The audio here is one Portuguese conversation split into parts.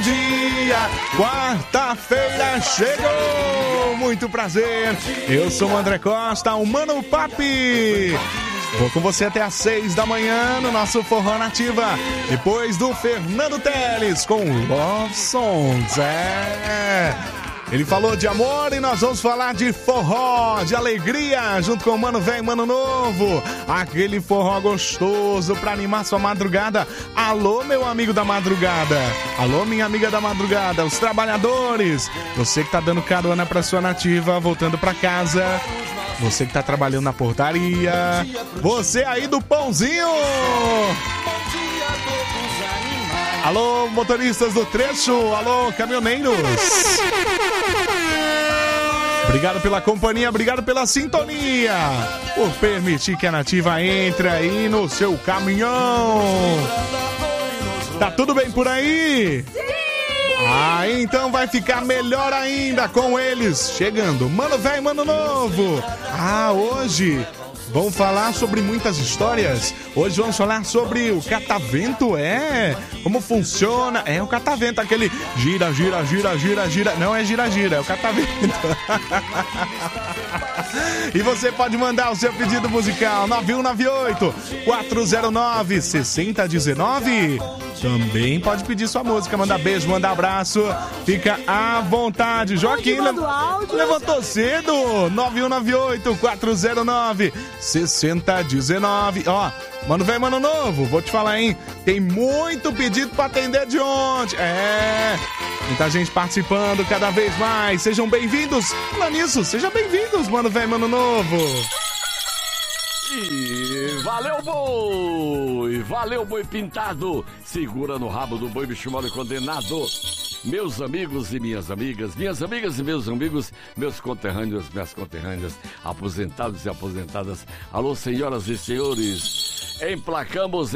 dia! Quarta-feira chegou! Muito prazer! Eu sou o André Costa, o Mano Papi! Vou com você até às 6 da manhã no nosso Forró Nativa. Depois do Fernando Teles com Love Songs. Ele falou de amor e nós vamos falar de forró, de alegria, junto com o Mano Velho e Mano Novo. Aquele forró gostoso pra animar sua madrugada. Alô, meu amigo da madrugada. Alô, minha amiga da madrugada. Os trabalhadores. Você que tá dando carona pra sua nativa, voltando pra casa. Você que tá trabalhando na portaria. Você aí do pãozinho. Alô, motoristas do trecho. Alô, caminhoneiros. Obrigado pela companhia, obrigado pela sintonia. Por permitir que a Nativa entre aí no seu caminhão. Tá tudo bem por aí? Sim! Então vai ficar melhor ainda com eles chegando. Mano Velho e Mano Novo. Hoje vamos falar sobre muitas histórias. Hoje vamos falar sobre o catavento, como funciona. O catavento, aquele gira, gira, gira, gira, gira. Não é gira, gira, é o catavento. E você pode mandar o seu pedido musical 9198-409-6019. Também pode pedir sua música, mandar beijo, mandar abraço. Fica à vontade. Joaquim levantou cedo. 9198-409-6019. Mano Velho, Mano Novo, vou te falar, hein? Tem muito pedido pra atender de ontem. Muita gente participando cada vez mais. Sejam bem-vindos. Falando nisso, sejam bem-vindos, Mano Velho, Mano Novo. E valeu boi pintado, segura no rabo do boi bicho mole condenado. Meus amigos e minhas amigas, meus amigos, meus conterrâneos, minhas conterrâneas, aposentados e aposentadas, alô senhoras e senhores, emplacamos,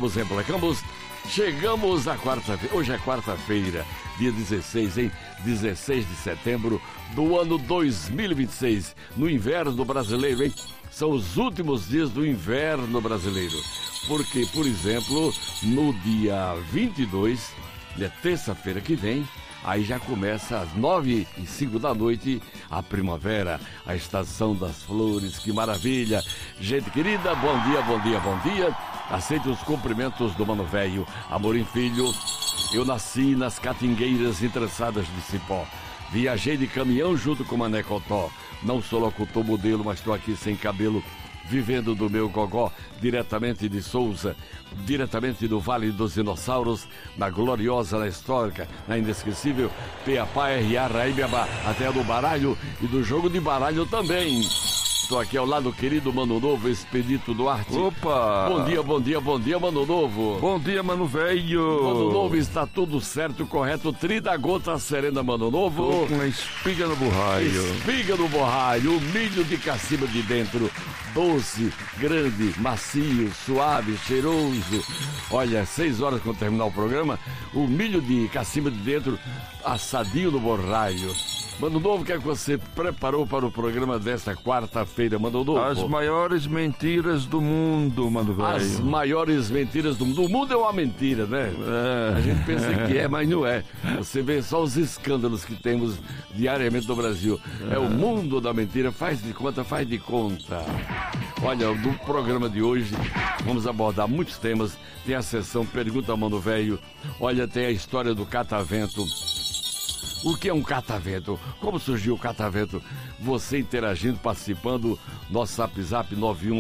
chegamos à quarta-feira, hoje é quarta-feira, dia 16, 16 de setembro do ano 2026, no inverno brasileiro, São os últimos dias do inverno brasileiro. Porque, por exemplo, no dia 22, terça-feira que vem, aí já começa às 9h05 da noite a primavera, a estação das flores, que maravilha. Gente querida, bom dia. Aceite os cumprimentos do Mano Velho, Amorim Filho. Eu nasci nas catingueiras entrançadas de cipó. Viajei de caminhão junto com Mané Cotó. Não sou locutor modelo, mas estou aqui sem cabelo, vivendo do meu gogó, diretamente de Souza, diretamente do Vale dos Dinossauros, na gloriosa, na histórica, na inesquecível Peapá, R.A., Raíbiaba, até do baralho e do jogo de baralho também. Estou aqui ao lado do querido Mano Novo, Expedito Duarte. Opa! Bom dia, Mano Novo. Bom dia, Mano Velho. Mano Novo, está tudo certo, correto, 30 gotas serena, Mano Novo. Tô com a espiga no borraio. Espiga no borraio, o milho de cacimba de dentro, doce, grande, macio, suave, cheiroso. Olha, 6 horas quando terminar o programa, o milho de cacimba de dentro, assadinho no borraio. Mano Novo, o que é que você preparou para o programa desta quarta-feira, Mano Novo? As maiores mentiras do mundo, Mano Velho. As maiores mentiras do mundo. O mundo é uma mentira, né? A gente pensa que é, mas não é. Você vê só os escândalos que temos diariamente no Brasil. É o mundo da mentira. Faz de conta. Olha, no programa de hoje vamos abordar muitos temas. Tem a sessão Pergunta ao Mano Velho. Olha, tem a história do catavento. O que é um catavento? Como surgiu o catavento? Você interagindo, participando, nosso zap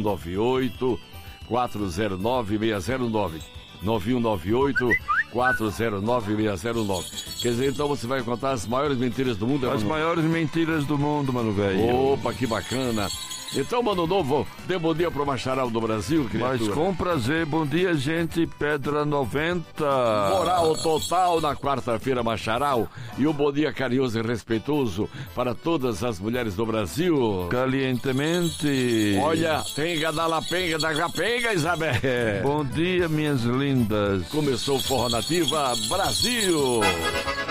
9198-409-609. 9198-409-609. Quer dizer, então você vai contar as maiores mentiras do mundo? As maiores mentiras do mundo, Mano Velho. Opa, que bacana. Então, Mano Novo, dê bom dia pro Macharal do Brasil, criatura. Mas com prazer, bom dia, gente, Pedra 90. Moral total na quarta-feira, Macharal. E um bom dia carinhoso e respeitoso para todas as mulheres do Brasil. Calientemente. Olha, tenga da lapenga, da capenga, Isabel. Bom dia, minhas lindas. Começou o Forró Nativa Brasil.